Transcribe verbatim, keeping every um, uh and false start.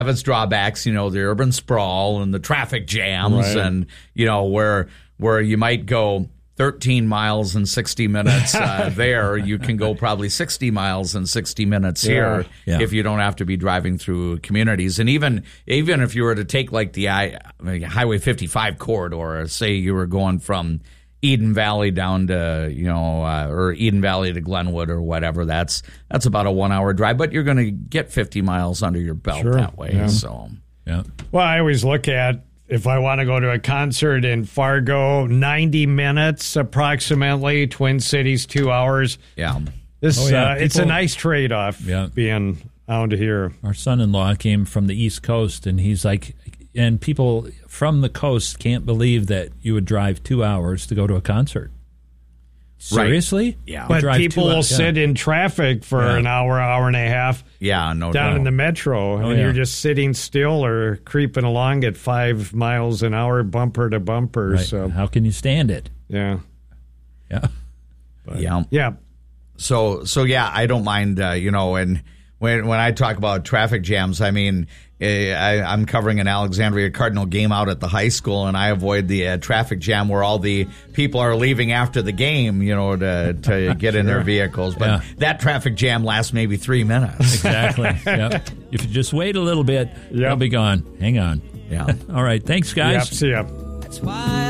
have its drawbacks, you know, the urban sprawl and the traffic jams, Right. and you know where where you might go thirteen miles in sixty minutes uh, there, you can go probably sixty miles in sixty minutes here Yeah. Yeah. if you don't have to be driving through communities. And even even if you were to take like the I, Highway fifty-five corridor, say you were going from Eden Valley down to, you know, uh, or Eden Valley to Glenwood or whatever, that's that's about a one-hour drive, but you're going to get fifty miles under your belt Sure. that way. Yeah. So, Yeah. Well, I always look at, if I want to go to a concert in Fargo, ninety minutes approximately, Twin Cities, two hours. yeah. This Oh, yeah, uh, It's a people- nice trade-off Yeah. being out here. Our son-in-law came from the East Coast, and he's like, and people from the coast can't believe that you would drive two hours to go to a concert. Seriously? Yeah. You But drive people two will hours- yeah. sit in traffic for Yeah. an hour, hour and a half Yeah, no down doubt. in the metro, and Oh, yeah. you're just sitting still or creeping along at five miles an hour, bumper to bumper. Right. So, How can you stand it? yeah. Yeah. yeah. Yeah. So, so yeah, I don't mind, uh, you know, and when when I talk about traffic jams, I mean, uh, I, I'm covering an Alexandria Cardinal game out at the high school, and I avoid the uh, traffic jam where all the people are leaving after the game, you know, to to get in their vehicles. But Yeah. that traffic jam lasts maybe three minutes. Exactly. Yep. If you just wait a little bit, they'll be gone. Hang on. Yeah. All right. Thanks, guys. Yep. See ya. That's why